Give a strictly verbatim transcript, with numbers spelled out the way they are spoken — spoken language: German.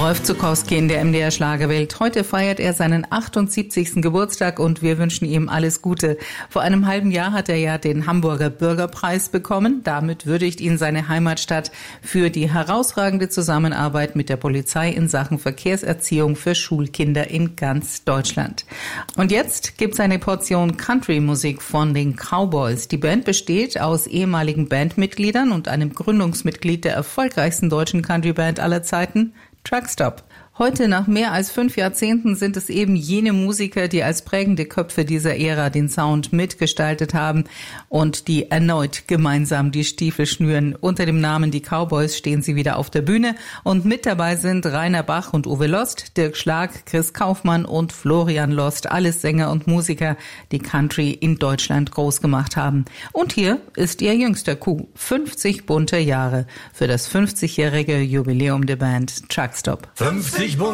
Rolf Zuckowski in der M D R Schlagerwelt. Heute feiert er seinen achtundsiebzigsten Geburtstag und wir wünschen ihm alles Gute. Vor einem halben Jahr hat er ja den Hamburger Bürgerpreis bekommen. Damit würdigt ihn seine Heimatstadt für die herausragende Zusammenarbeit mit der Polizei in Sachen Verkehrserziehung für Schulkinder in ganz Deutschland. Und jetzt gibt's eine Portion Country-Musik von den Cowboys. Die Band besteht aus ehemaligen Bandmitgliedern und einem Gründungsmitglied der erfolgreichsten deutschen Country-Band aller Zeiten, Truckstop. Heute, nach mehr als fünf Jahrzehnten, sind es eben jene Musiker, die als prägende Köpfe dieser Ära den Sound mitgestaltet haben und die erneut gemeinsam die Stiefel schnüren. Unter dem Namen Die Cowboys stehen sie wieder auf der Bühne und mit dabei sind Rainer Bach und Uwe Lost, Dirk Schlag, Chris Kaufmann und Florian Lost, alles Sänger und Musiker, die Country in Deutschland groß gemacht haben. Und hier ist ihr jüngster Coup, fünfzig bunte Jahre, für das fünfzigjährige Jubiläum der Band Truckstop. fünfzig